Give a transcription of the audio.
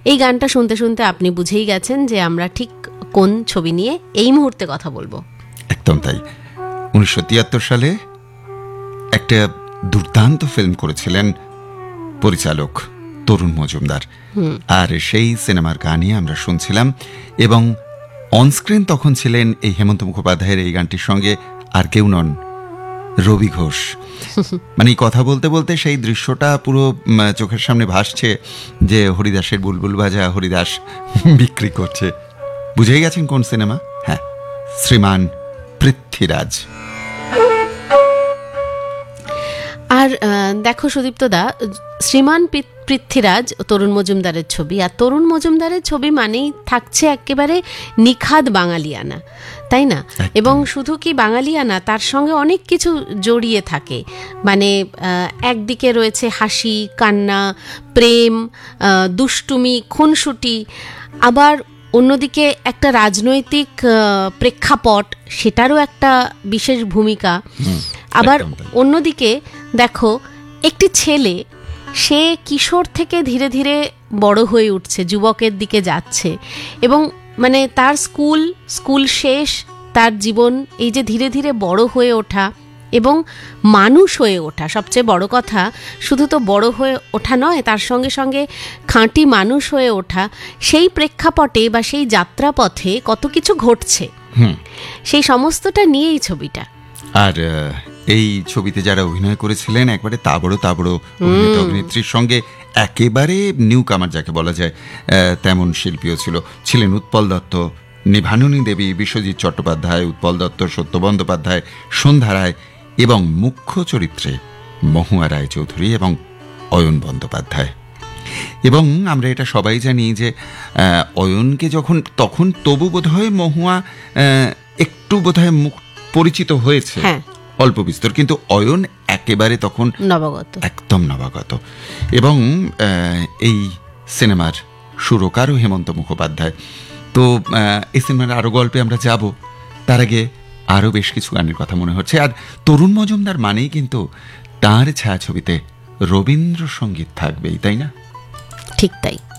এই গানটা শুনতে শুনতে আপনি বুঝেই গেছেন যে আমরা ঠিক কোন ছবি নিয়ে এই মুহূর্তে কথা বলবো। একদম তাই। 1973 সালে একটা দুর্দান্ত ফিল্ম করেছিলেন পরিচালক তরুণ মজুমদার, আর সেই সিনেমার গানই আমরা শুনছিলাম। এবং অনস্ক্রিন তখন ছিলেন এই হেমন্ত মুখোপাধ্যায়ের এই গানটির সঙ্গে আর কেউ নন, রবি ঘোষ। মানে কথা বলতে বলতে সেই দৃশ্যটা পুরো চোখের সামনে ভাসছে যে হরিদাসের বুলবুল বাজা হরিদাস বিক্রি করছে। বুঝেই গেছেন কোন সিনেমা? হ্যাঁ, শ্রীমান পৃথ্বীরাজ। আর দেখো সুদীপ্তদা, শ্রীমান পৃথ্বীরাজ তরুণ মজুমদারের ছবি, আর তরুণ মজুমদারের ছবি মানেই থাকছে একেবারে নিখাদ বাঙালিয়ানা, তাই না? এবং শুধু কি বাঙালিয়ানা, তার সঙ্গে অনেক কিছু জড়িয়ে থাকে। মানে একদিকে রয়েছে হাসি, কান্না, প্রেম, দুষ্টুমি, খুনসুটি, আবার অন্যদিকে একটা রাজনৈতিক প্রেক্ষাপট, সেটারও একটা বিশেষ ভূমিকা। আবার অন্যদিকে দেখো, একটি ছেলে, সে কিশোর থেকে ধীরে ধীরে বড় হয়ে উঠছে, যুবকের দিকে যাচ্ছে, এবং মানে তার স্কুল শেষ, তার জীবন, এই যে ধীরে ধীরে বড় হয়ে ওঠা এবং মানুষ হয়ে ওঠা, সবচেয়ে বড় কথা, শুধু তো বড় হয়ে ওঠা নয়, তার সঙ্গে সঙ্গে খাঁটি মানুষ হয়ে ওঠা, সেই প্রেক্ষাপটে বা সেই যাত্রাপথে কত কিছু ঘটছে, সেই সমস্তটা নিয়েই ছবিটা। আর এই ছবিতে যারা অভিনয় করেছিলেন, একবারে তাবড়ো অভিনেতা অভিনেত্রীর সঙ্গে একেবারে নিউ কামার যাকে বলা যায় তেমন শিল্পীও ছিলেন উৎপল দত্ত, নিভাননী দেবী, বিশ্বজিৎ চট্টোপাধ্যায়, উৎপল দত্ত, সত্য বন্দ্যোপাধ্যায়, সন্ধ্যা রায়, এবং মুখ্য চরিত্রে মহুয়া রায় চৌধুরী এবং অয়ন বন্দ্যোপাধ্যায়। এবং আমরা এটা সবাই জানি যে অয়নকে তখন তবু বোধহয় মহুয়া একটু বোধহয় পরিচিত হয়েছে, অল্প বিস্তর, কিন্তু অয়ন একেবারে তখন নবাগত, একদম নবাগত। এবং এই সিনেমার সুরকারও হেমন্ত মুখোপাধ্যায়। তো এই সিনেমার আরো গল্পে আমরা যাব, তার আগে আরো বেশ কিছু গানের কথা মনে হচ্ছে। আর তরুণ মজুমদার মানেই কিন্তু তার ছায়াছবিতে রবীন্দ্রসঙ্গীত থাকবেই, তাই না? ঠিক তাই।